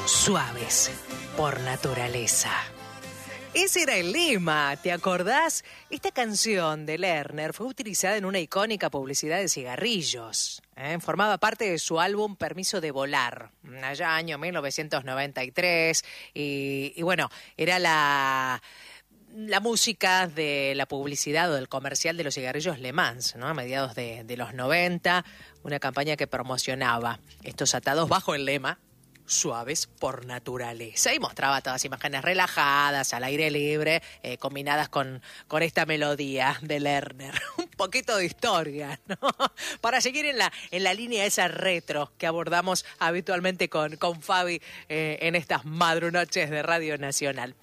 Suaves por naturaleza. Ese era el lema, ¿te acordás? Esta canción de Lerner fue utilizada en una icónica publicidad de cigarrillos. Formaba parte de su álbum Permiso de Volar, allá año 1993. Y bueno, era la música de la publicidad o del comercial de los cigarrillos Le Mans, ¿no? A mediados de los 90, una campaña que promocionaba estos atados bajo el lema Suaves por naturaleza, y mostraba todas imágenes relajadas, al aire libre, combinadas con esta melodía de Lerner. Un poquito de historia, ¿no? Para seguir en la línea esa retro que abordamos habitualmente con Fabi en estas madrunoches de Radio Nacional.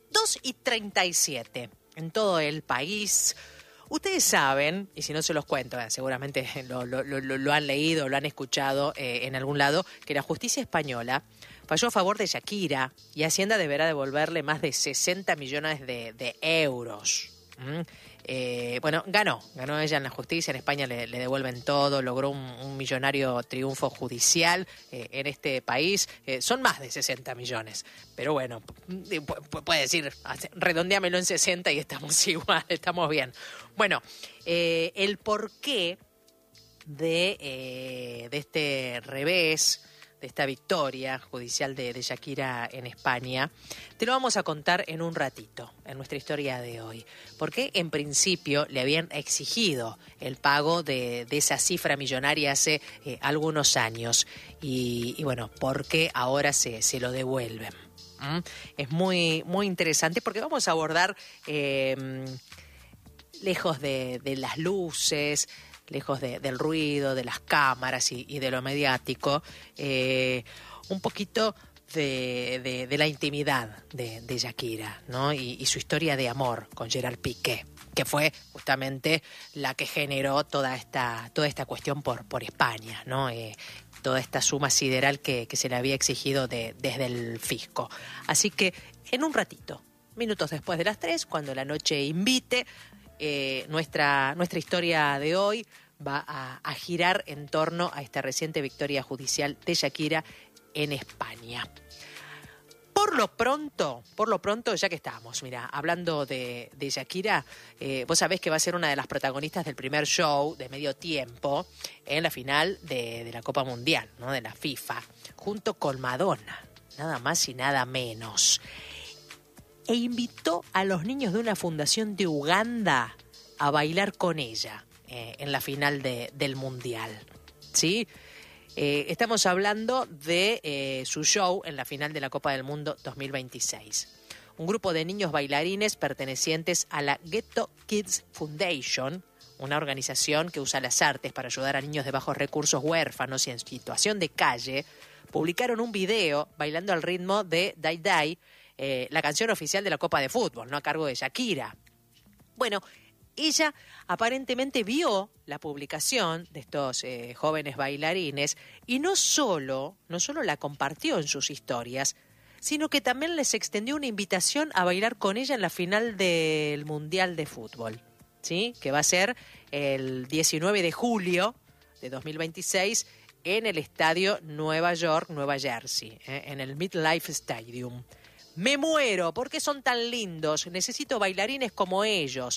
2:37 en todo el país. Ustedes saben, y si no se los cuento, seguramente lo han leído, lo han escuchado en algún lado, que la justicia española falló a favor de Shakira y Hacienda deberá devolverle más de 60 millones de euros. Bueno, ganó ella en la justicia, en España le devuelven todo, logró un millonario triunfo judicial en este país. Son más de 60 millones, pero bueno, puede decir, redondeámelo en 60 y estamos igual, estamos bien. Bueno, el porqué de este revés, de esta victoria judicial de Shakira en España, te lo vamos a contar en un ratito, en nuestra historia de hoy. Porque en principio le habían exigido el pago de esa cifra millonaria hace algunos años. Y bueno, ¿por qué ahora se lo devuelven? Es muy, muy interesante porque vamos a abordar, lejos de las luces, lejos del ruido, de las cámaras y de lo mediático, un poquito de la intimidad de Shakira, ¿no? Y su historia de amor con Gerard Piqué, que fue justamente la que generó toda esta cuestión por España, ¿no? Toda esta suma sideral que se le había exigido desde el fisco. Así que en un ratito, minutos después de las 3, cuando la noche invite, nuestra historia de hoy va a girar en torno a esta reciente victoria judicial de Shakira en España. Por lo pronto, ya que estamos, mira, hablando de Shakira, vos sabés que va a ser una de las protagonistas del primer show de medio tiempo en la final de la Copa Mundial, ¿no? De la FIFA, junto con Madonna, nada más y nada menos. E invitó a los niños de una fundación de Uganda a bailar con ella en la final del Mundial, ¿sí? Estamos hablando de su show en la final de la Copa del Mundo 2026. Un grupo de niños bailarines pertenecientes a la Ghetto Kids Foundation, una organización que usa las artes para ayudar a niños de bajos recursos, huérfanos y en situación de calle, publicaron un video bailando al ritmo de Dai Dai, la canción oficial de la Copa de Fútbol, ¿no? A cargo de Shakira. Bueno, ella aparentemente vio la publicación de estos jóvenes bailarines y no solo la compartió en sus historias, sino que también les extendió una invitación a bailar con ella en la final del Mundial de Fútbol, ¿sí? Que va a ser el 19 de julio de 2026 en el estadio Nueva York, Nueva Jersey, en el MetLife Stadium. Me muero, ¿por qué son tan lindos? Necesito bailarines como ellos.